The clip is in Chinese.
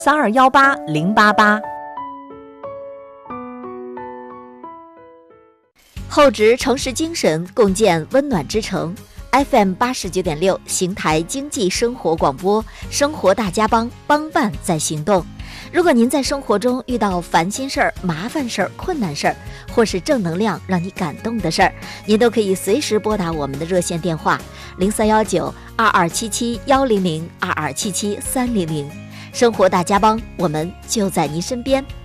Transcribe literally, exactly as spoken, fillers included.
三二幺八零八八。 厚植诚实精神，共建温暖之城。F M 八十九点六，邢台经济生活广播，生活大家帮，帮办在行动。如果您在生活中遇到烦心事儿、麻烦事儿、困难事儿，或是正能量让你感动的事儿，您都可以随时拨打我们的热线电话零三幺九二二七七幺零零二二七七三零零。生活大家帮，我们就在您身边。